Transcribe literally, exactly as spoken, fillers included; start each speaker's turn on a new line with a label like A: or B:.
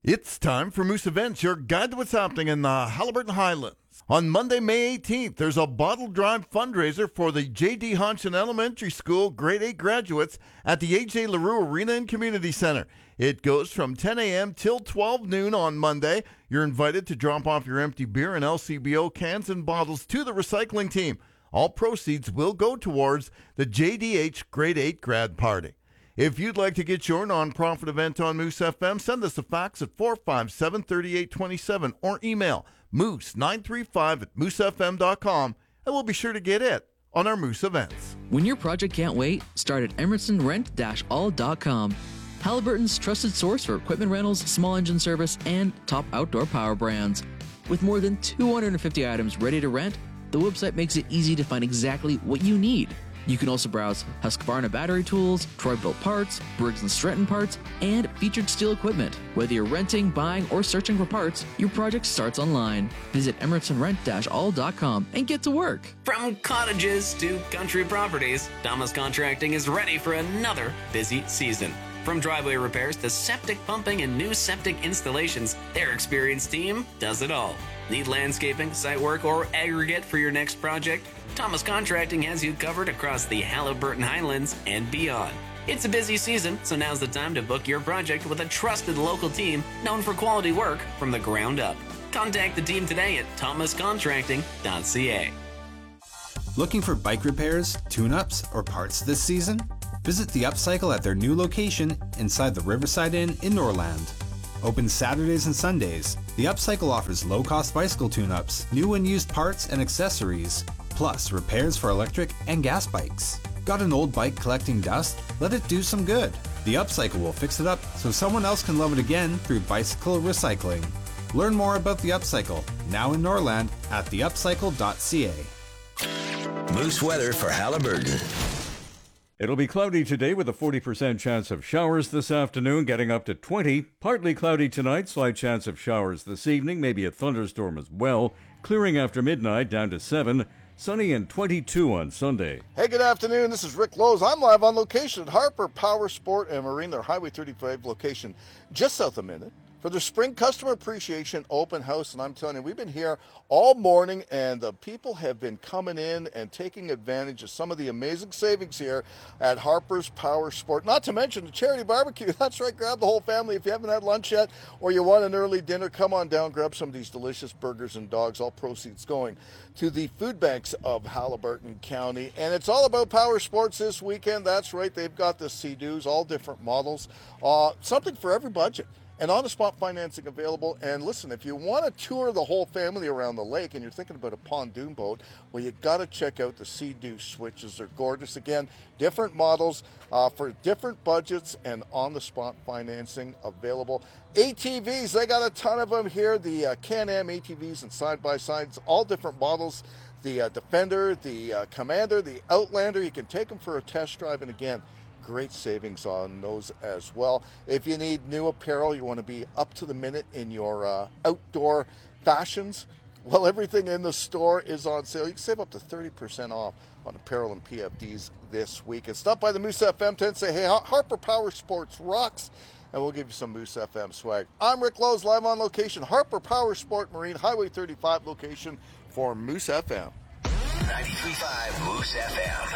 A: It's time for Moose Events, your guide to what's happening in the Haliburton Highlands. On Monday, May eighteenth, there's a bottle drive fundraiser for the J D. Hodgson Elementary School Grade eight graduates at the A J. LaRue Arena and Community Center. It goes from ten a.m. till twelve noon on Monday. You're invited to drop off your empty beer and L C B O cans and bottles to the recycling team. All proceeds will go towards the J D H Grade eight grad party. If you'd like to get your nonprofit event on Moose F M, send us a fax at four five seven, three eight two seven or email moose nine three five at moose f m dot com, and we'll be sure to get it on our Moose Events.
B: When your project can't wait, start at emerson rent dash all dot com. Haliburton's trusted source for equipment rentals, small engine service, and top outdoor power brands. With more than two hundred fifty items ready to rent, the website makes it easy to find exactly what you need. You can also browse Husqvarna battery tools, Troy-Bilt parts, Briggs and Stratton parts, and featured steel equipment. Whether you're renting, buying, or searching for parts, your project starts online. Visit emerson rent dash all dot com and get to work.
C: From cottages to country properties, Thomas Contracting is ready for another busy season. From driveway repairs to septic pumping and new septic installations, their experienced team does it all. Need landscaping, site work, or aggregate for your next project? Thomas Contracting has you covered across the Haliburton Highlands and beyond. It's a busy season, so now's the time to book your project with a trusted local team known for quality work from the ground up. Contact the team today at thomas contracting dot c a.
D: Looking for bike repairs, tune-ups, or parts this season? Visit The Upcycle at their new location inside the Riverside Inn in Norland. Open Saturdays and Sundays, The Upcycle offers low-cost bicycle tune-ups, new and used parts and accessories, plus repairs for electric and gas bikes. Got an old bike collecting dust? Let it do some good. The Upcycle will fix it up so someone else can love it again through bicycle recycling. Learn more about The Upcycle, now in Norland, at the upcycle dot c a.
E: Moose weather for Haliburton.
F: It'll be cloudy today with a forty percent chance of showers this afternoon, getting up to twenty. Partly cloudy tonight, slight chance of showers this evening, maybe a thunderstorm as well. Clearing after midnight, down to seven. Sunny and twenty-two on Sunday.
G: Hey, good afternoon. This is Rick Lowe's. I'm live on location at Harper Power Sport and Marine, their Highway thirty-five location just south of Minot, for their Spring Customer Appreciation Open House. And I'm telling you, we've been here all morning, and the people have been coming in and taking advantage of some of the amazing savings here at Harper's Power Sport. Not to mention the charity barbecue. That's right, grab the whole family. If you haven't had lunch yet or you want an early dinner, come on down, grab some of these delicious burgers and dogs. All proceeds going to the food banks of Haliburton County. And it's all about power sports this weekend. That's right, they've got the Sea-Doos, all different models. Uh, something for every budget. And on-the-spot financing available. And listen, if you want to tour the whole family around the lake and you're thinking about a pontoon boat, well, you got to check out the Sea-Doo switches. They're gorgeous. Again, different models uh, for different budgets and on-the-spot financing available. A T Vs, they got a ton of them here. The uh, Can-Am A T Vs and side-by-sides, all different models. The uh, Defender, the uh, Commander, the Outlander. You can take them for a test drive. And again, great savings on those as well. If you need new apparel, you want to be up to the minute in your uh, outdoor fashions, well, everything in the store is on sale. You can save up to thirty percent off on apparel and P F Ds this week. And stop by the Moose F M tent, say, hey, Harper Power Sports rocks, and we'll give you some Moose F M swag. I'm Rick Lowe's, live on location, Harper Power Sport Marine, Highway thirty-five location for Moose F M.
E: ninety-three point five Moose F M.